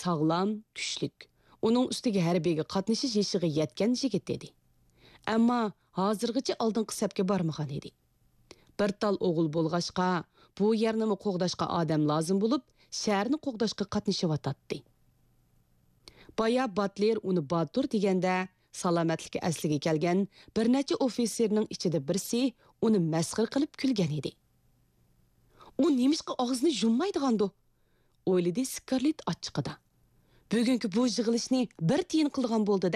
sağlam, kuchlik. Uning ustiga harbiyga qatnashish yoshiga yetgan yigit edi. Ammo hozirgacha oldingi safga bormagan edi. Bir tal o'g'il bo'lg'achqa, bu yerni qo'g'dashga odam lozim bo'lib, shaharni qo'g'dashga qatnashyotdi. Baya Butler uni Batur deganda salomatligi asliga kelgan bir necha ofitserning ichida birsi uni masxir qilib kulgan edi. U nemishqa og'zini yummaydigandi? O'yladi Scarlett ochiqida. Bugungi bu yig'ilishni bir tiyin qilgan bo'ldi-da.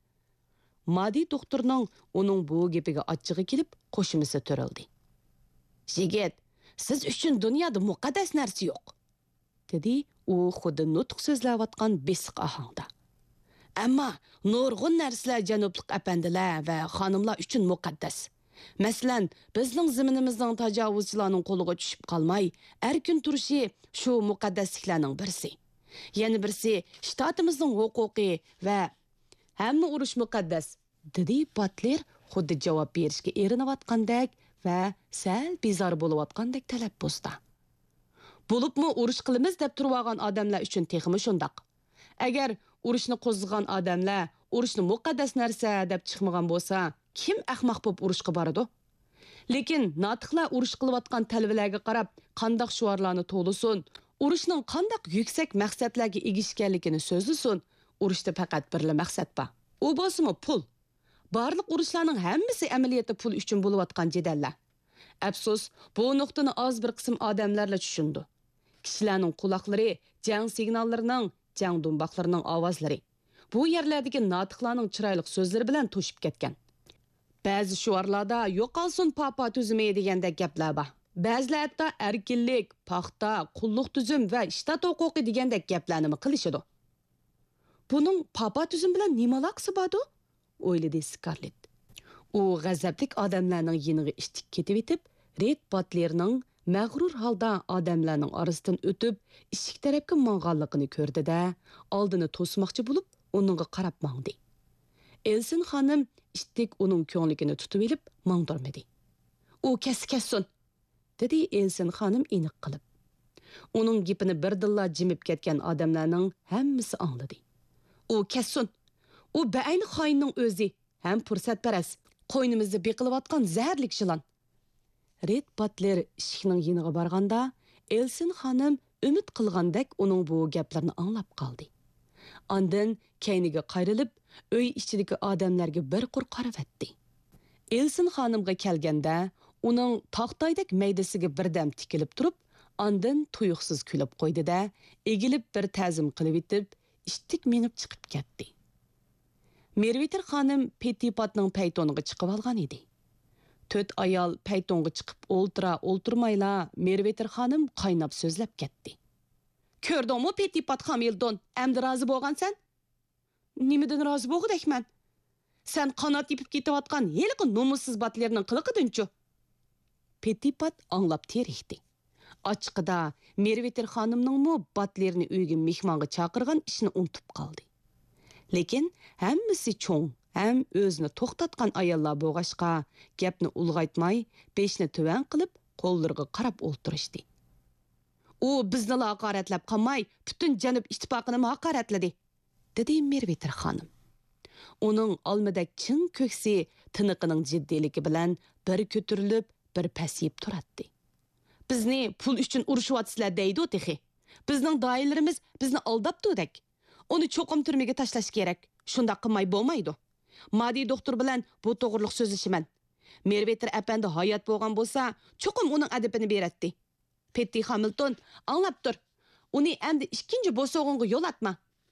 Madi doktorning uning bu gapiga achchig'i kelib, qo'shimisi to'rildi. "Yigit, siz uchun dunyoda muqaddas narsa yo'q", dedi u xuddi nutq so'zlayotgan besiq ohangda. "Ammo nurg'un narsalar janublik apandilar va xonimlar uchun muqaddas. Masalan, bizning zaminimizning tajovuzchilarning qo'liga tushib qolmay, erkin turishi shu muqaddasliklarning birisi. Yana birisi shtatimizning huquqi va hamma urush muqaddas", dedi Butler xuddi javob berishga erinayotgandek va sal bezor bo'layotgandek talaffuzda. "Bo'libmi urush qilamiz deb turgan odamlar uchun texmi shundoq. Agar urushni qo'zg'agan odamlar urushni muqaddas narsa deb chiqmagan bo'lsa, kim ahmoq bo'lib urushga boradi? Lekin notiqlar urush qilayotgan talvalarga qarab, qandoq shuarlarni to'lisin, urushning qandoq yuksak maqsadlarga egishganligini so'zlasin, urushda faqat birla maqsad bor. U bo'lsa pul. Barliq urushlarning hammasi amaliyotda pul uchun bo'layotgan jadallar. Afsus, bu nuqtani oz bir qism odamlarla tushundi. Kishilarning quloqlari jang signallarining, jang dumboqlarining ovozlari bu yerlardagi notiqlarning chiroyli so'zlari bilan to'shib ketgan. Ba'zi shuarlarda yo'qolsin papa tuzumi degandek gaplar bor. Ba'zilar hatto erkinlik, paxta, qulluq tuzum va ishtat huquqi degandek gaplarni qilishadi. Buning papa tuzum bilan nima aloqasi bor-ku? O'yladi Scarlett. U g'azablik odamlarning yiniga ishtik ketib etib, Red Butlerning mag'rur holda odamlarning orasidan o'tib, eshik tarafga mong'anligini ko'rdi-da, oldini to'smoqchi bo'lib, uningga qarab mangdi. Elsin xonim ishtik uning ko'ngligini tutib olib, mangdirmadi. "U kessin", dedi Elsin xonim iniq qilib. Uning gapini birdilla jimib ketgan odamlarning hammasi angladi. "U kessin. U ba'ayni xoinning o'zi, ham fursatparast, qo'ynimizda beqilayotgan zaharlik shilon." Red Butler ishikning yiniga borganda, Elsin xonim umid qilgandek uning bu gaplarini anglab qoldi. Ondan keyniga qayrilib, uy ichidagi odamlarga bir qur qarab etdi. Elsin xonimga kelganda, uning taqtoydek maydasiga birdam tikilib turib, ondan tuyuqsiz kulib qo'ydi-da, egilib bir ta'zim qilib etib, ishtik minib chiqib ketdi. Merviter xonim Petipatning paytoniga chiqib olgan edi. 4 ayol paytonga chiqib o'ltirmayla Merviter xonim qaynab so'zlab ketdi. "Ko'rdingmi Petipat Hamilton, endi rozi bo'lgansan?" "Nimadan rozi bo'g'idakman? Sen qanot yipib ketayotgan heliqi nomussiz Butlerning qiliqidinchu." Petipat anglab terikdi. Ochiqida Merviter xonimning Butlerni uyga mehmonga chaqirgan ishini unutib qoldi. Lekin hammasi cho'ng, ham o'zini to'xtatgan ayollar bo'g'ashqa, gapni ulg'aytmay, beshni tuvan qilib, qo'llariga qarab o'ltirishdi. "U bizni haqoratlab qolmay, butun Janub ittifoqini haqoratladi", dedi Merviter xonim. Uning olmadak chin ko'ksi tiniqining jiddiyligi bilan bir ko'tarilib, bir pasayib turadi. "Bizni pul uchun urushyapsizlar deydi o'tixi. Bizning doirlarimiz bizni aldabdi-dak. Uni cho'qim turmaga tashlash kerak. Shunda qilmay bo'lmaydi. Madi doktor bilan bu to'g'riliq so'zlashiman. Merviter apandi hayot bo'lgan bo'lsa, cho'qim uning adabini beradi. Petty Hamilton, anglab tur. Uni endi ikkinchi bo'sog'inga yo'latma."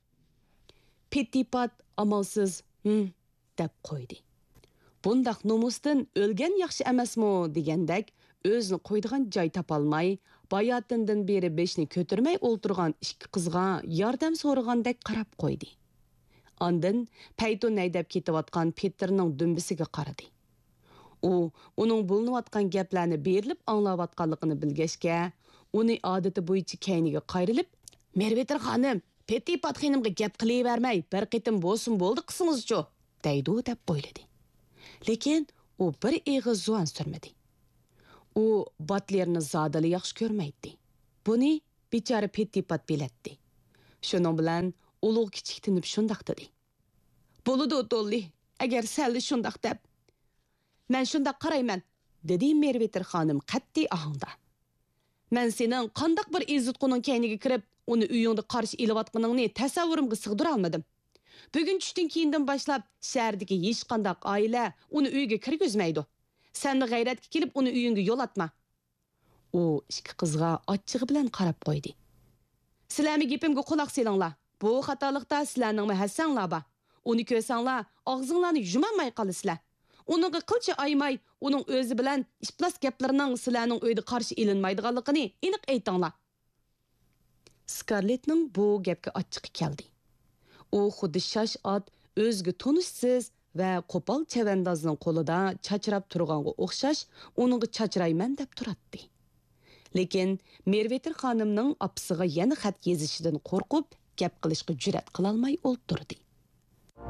Petipat amalsiz deb qo'ydi. Bundaq nomusdan o'lgan yaxshi emasmi degandek, o'zini qo'ydigan joy topolmay, bayotindan beri beshni ko'tarmay o'ltirgan ikki qizga yordam so'ragandek qarab qo'ydi. Ondan payton haydab ketayotgan Peterning dumbisiga qaradi. U uning bo'linayotgan gaplarni berilib anglayotganligini bilgachga, uni odati bo'yicha kayniga qayrilib, "Merviter xonim, Petipat xonimga gap qilavermay, bir qitim bo'lsin bo'ldi qisingizchu", deydi deb o'yladi. Lekin u bir eg'iz zuvan surmadi. U Butlerni zodili yaxshi ko'rmaydi. Buni bechora Petipat biletdi. Şunun bilan ulug' kichik tinib shundoq dedi. Bo'ladi Dolly, agar salli shundoq deb. Men shundoq qarayman, dedi Merveter xonim qat'iy ohangda. Men sening qandoq bir ezitquning kayniga kirib, uni uyingda qarshi elayotganingni tasavvurimga sig'dira olmadim. Bugun tushdan keyindan boshlab shahardagi hech qanday oila uni uyga kirgizmaydi. Senni g'ayratga kelib uni uyingga yo'latma. U ikki qizga achchig'i bilan qarab qo'ydi. Sizlarmi gapimga quloq selinglar. Bu xatolikda sizlarning hassanglar bor. Uni ko'rsanglar, og'zinglarni yumamay qolasizlar. Uningga qilcha aymay, uning o'zi bilan iflos gaplarining sizlarning uyda qarshi ilinmaydiganligini aniq aytinglar. Scarlettning bu gapga achchiqi keldi. U xuddi shosh ot o'zga tunishsiz va qo'pol chavandozning qo'lida chachrab turganga o'xshash uningga chachrayman deb turadi. Lekin Merveter xonimning opsiga yana xat yozishidan qo'rqib, gap qilishga jur'at qila olmay o'ltirdi.